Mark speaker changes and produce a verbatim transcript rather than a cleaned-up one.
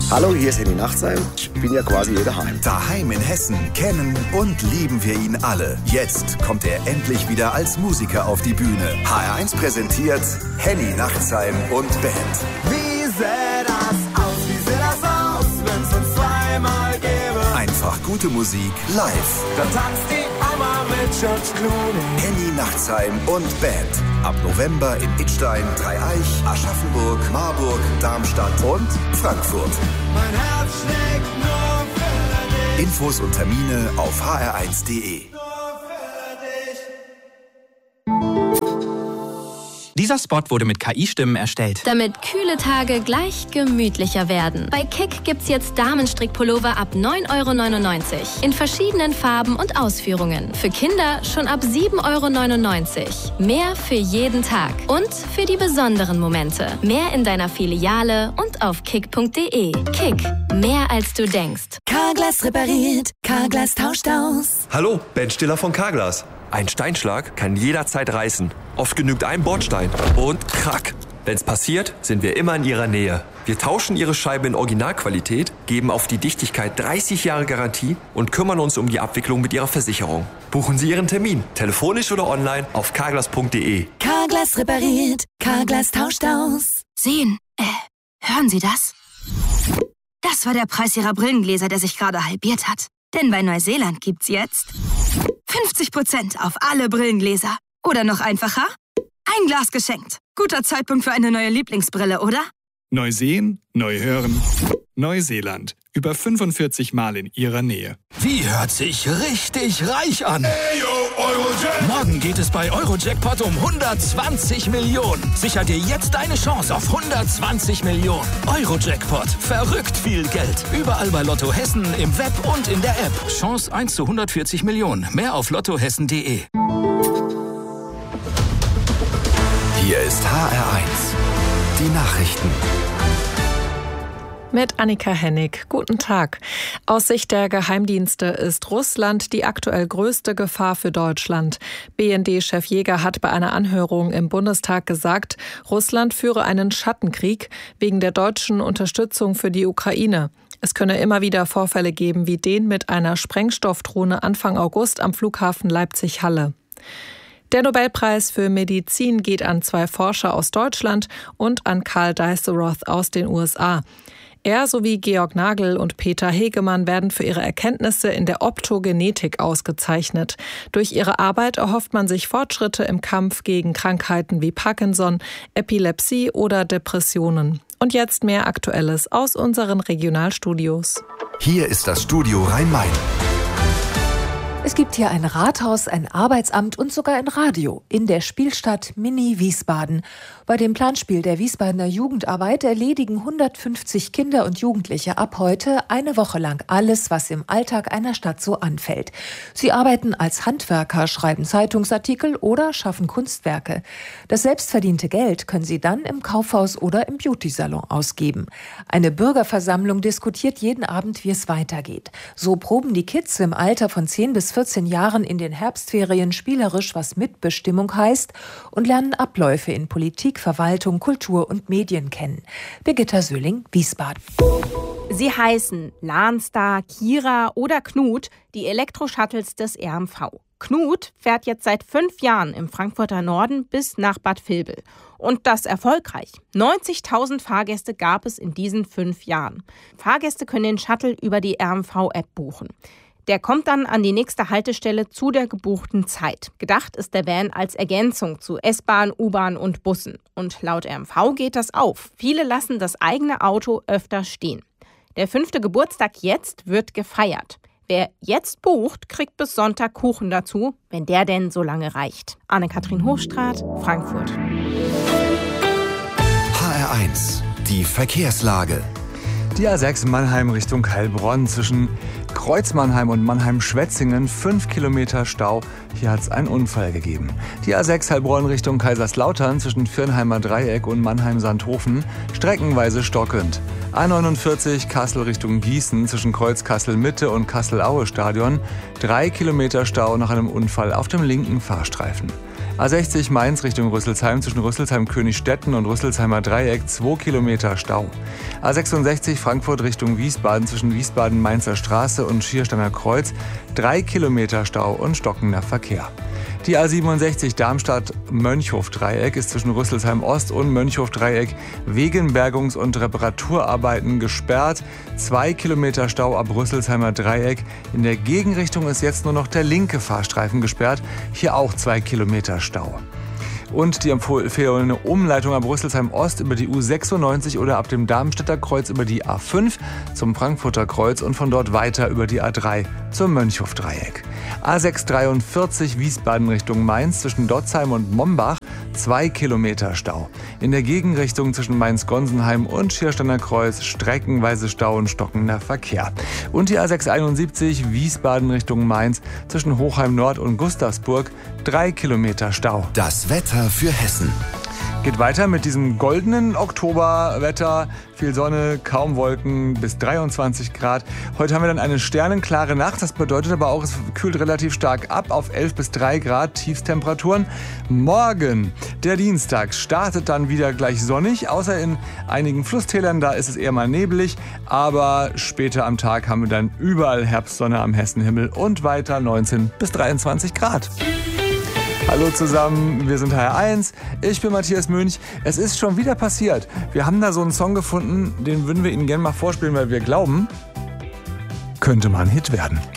Speaker 1: Hallo, hier ist Henny Nachtsheim. Ich bin ja quasi hier daheim.
Speaker 2: Daheim in Hessen kennen und lieben wir ihn alle. Jetzt kommt er endlich wieder als Musiker auf die Bühne. H R eins präsentiert Henny Nachtsheim und Band.
Speaker 3: Wie sähe das aus, wie sähe das aus, wenn's uns zweimal gäbe?
Speaker 2: Einfach gute Musik live.
Speaker 3: Da tanzt die Oma mit George Clooney.
Speaker 2: Henny Nachtsheim und Band. Ab November in Idstein, Dreieich, Aschaffenburg, Marburg, Darmstadt und Frankfurt.
Speaker 3: Mein Herz schlägt nur für dich.
Speaker 2: Infos und Termine auf h r eins punkt d e.
Speaker 4: Dieser Spot wurde mit K I-Stimmen erstellt.
Speaker 5: Damit kühle Tage gleich gemütlicher werden. Bei Kick gibt's jetzt Damenstrickpullover ab neun Euro neunundneunzig. In verschiedenen Farben und Ausführungen. Für Kinder schon ab sieben Euro neunundneunzig. Mehr für jeden Tag. Und für die besonderen Momente. Mehr in deiner Filiale und auf kick punkt d e. Kick. Mehr als du denkst.
Speaker 6: Carglass repariert. Carglass tauscht aus.
Speaker 7: Hallo, Ben Stiller von Carglass. Ein Steinschlag kann jederzeit reißen. Oft genügt ein Bordstein und krack. Wenn's passiert, sind wir immer in Ihrer Nähe. Wir tauschen Ihre Scheibe in Originalqualität, geben auf die Dichtigkeit dreißig Jahre Garantie und kümmern uns um die Abwicklung mit Ihrer Versicherung. Buchen Sie Ihren Termin, telefonisch oder online auf carglass punkt d e.
Speaker 6: Carglass repariert. Carglass tauscht aus.
Speaker 8: Sehen, äh, hören Sie das? Das war der Preis Ihrer Brillengläser, der sich gerade halbiert hat. Denn bei Neuseeland gibt's jetzt fünfzig Prozent auf alle Brillengläser. Oder noch einfacher, ein Glas geschenkt. Guter Zeitpunkt für eine neue Lieblingsbrille, oder?
Speaker 9: Neu sehen, neu hören. Neuseeland. Über fünfundvierzig Mal in Ihrer Nähe.
Speaker 10: Wie hört sich richtig reich an?
Speaker 3: Hey, yo, Eurojackpot.
Speaker 10: Morgen geht es bei Eurojackpot um hundertzwanzig Millionen. Sicher dir jetzt deine Chance auf hundertzwanzig Millionen. Eurojackpot. Verrückt viel Geld. Überall bei Lotto Hessen, im Web und in der App. Chance eins zu hundertvierzig Millionen. Mehr auf lottohessen punkt d e.
Speaker 2: Hier ist H R eins. Die Nachrichten.
Speaker 11: Mit Annika Hennig. Guten Tag. Aus Sicht der Geheimdienste ist Russland die aktuell größte Gefahr für Deutschland. B N D-Chef Jäger hat bei einer Anhörung im Bundestag gesagt, Russland führe einen Schattenkrieg wegen der deutschen Unterstützung für die Ukraine. Es könne immer wieder Vorfälle geben wie den mit einer Sprengstoffdrohne Anfang August am Flughafen Leipzig-Halle. Der Nobelpreis für Medizin geht an zwei Forscher aus Deutschland und an Karl Dijsselroth aus den U S A. Er sowie Georg Nagel und Peter Hegemann werden für ihre Erkenntnisse in der Optogenetik ausgezeichnet. Durch ihre Arbeit erhofft man sich Fortschritte im Kampf gegen Krankheiten wie Parkinson, Epilepsie oder Depressionen. Und jetzt mehr Aktuelles aus unseren Regionalstudios.
Speaker 2: Hier ist das Studio Rhein-Main.
Speaker 12: Es gibt hier ein Rathaus, ein Arbeitsamt und sogar ein Radio in der Spielstadt Mini Wiesbaden. Bei dem Planspiel der Wiesbadener Jugendarbeit erledigen hundertfünfzig Kinder und Jugendliche ab heute eine Woche lang alles, was im Alltag einer Stadt so anfällt. Sie arbeiten als Handwerker, schreiben Zeitungsartikel oder schaffen Kunstwerke. Das selbstverdiente Geld können sie dann im Kaufhaus oder im Beauty-Salon ausgeben. Eine Bürgerversammlung diskutiert jeden Abend, wie es weitergeht. So proben die Kids im Alter von zehn bis vierzehn Jahren in den Herbstferien spielerisch, was Mitbestimmung heißt, und lernen Abläufe in Politik, Verwaltung, Kultur und Medien kennen. Birgitta Söhling, Wiesbaden.
Speaker 13: Sie heißen Lahnstar, Kira oder Knut, die Elektroshuttles des R M V. Knut fährt jetzt seit fünf Jahren im Frankfurter Norden bis nach Bad Vilbel. Und das erfolgreich. neunzigtausend Fahrgäste gab es in diesen fünf Jahren. Fahrgäste können den Shuttle über die R M V-App buchen. Der kommt dann an die nächste Haltestelle zu der gebuchten Zeit. Gedacht ist der Van als Ergänzung zu S-Bahn, U-Bahn und Bussen. Und laut R M V geht das auf. Viele lassen das eigene Auto öfter stehen. Der fünfte Geburtstag jetzt wird gefeiert. Wer jetzt bucht, kriegt bis Sonntag Kuchen dazu, wenn der denn so lange reicht. Anne-Kathrin Hochstraat, Frankfurt.
Speaker 2: H R eins. Die Verkehrslage.
Speaker 14: Die A sechs Mannheim Richtung Heilbronn zwischen Kreuz Mannheim und Mannheim-Schwetzingen, fünf Kilometer Stau. Hier hat es einen Unfall gegeben. Die A sechs Heilbronn Richtung Kaiserslautern zwischen Firnheimer Dreieck und Mannheim-Sandhofen, streckenweise stockend. A neunundvierzig Kassel Richtung Gießen zwischen Kreuz Kassel-Mitte und Kassel-Aue-Stadion, drei Kilometer Stau nach einem Unfall auf dem linken Fahrstreifen. A sechzig Mainz Richtung Rüsselsheim zwischen Rüsselsheim-Königsstetten und Rüsselsheimer Dreieck zwei Kilometer Stau. A sechsundsechzig Frankfurt Richtung Wiesbaden zwischen Wiesbaden-Mainzer Straße und Schiersteiner Kreuz drei Kilometer Stau und stockender Verkehr. Die A siebenundsechzig Darmstadt-Mönchhof-Dreieck ist zwischen Rüsselsheim-Ost und Mönchhof-Dreieck wegen Bergungs- und Reparaturarbeiten gesperrt. Zwei Kilometer Stau ab Rüsselsheimer Dreieck. In der Gegenrichtung ist jetzt nur noch der linke Fahrstreifen gesperrt. Hier auch zwei Kilometer Stau. Und die empfohlene Umleitung ab Rüsselsheim-Ost über die U sechsundneunzig oder ab dem Darmstädter Kreuz über die A fünf zum Frankfurter Kreuz und von dort weiter über die A drei zum Mönchhof-Dreieck. A sechshundertdreiundvierzig Wiesbaden Richtung Mainz zwischen Dotzheim und Mombach zwei Kilometer Stau. In der Gegenrichtung zwischen Mainz-Gonsenheim und Schiersteiner Kreuz streckenweise Stau und stockender Verkehr. Und die A sechshunderteinundsiebzig Wiesbaden Richtung Mainz zwischen Hochheim Nord und Gustavsburg drei Kilometer Stau.
Speaker 2: Das Wetter für Hessen.
Speaker 14: Geht weiter mit diesem goldenen Oktoberwetter. Viel Sonne, kaum Wolken, bis dreiundzwanzig Grad. Heute haben wir dann eine sternenklare Nacht. Das bedeutet aber auch, es kühlt relativ stark ab auf elf bis drei Grad Tiefstemperaturen. Morgen, der Dienstag, startet dann wieder gleich sonnig. Außer in einigen Flusstälern, da ist es eher mal neblig. Aber später am Tag haben wir dann überall Herbstsonne am Hessenhimmel und weiter neunzehn bis dreiundzwanzig Grad. Hallo zusammen, wir sind H R eins, ich bin Matthias Münch. Es ist schon wieder passiert. Wir haben da so einen Song gefunden, den würden wir Ihnen gerne mal vorspielen, weil wir glauben, könnte mal ein Hit werden.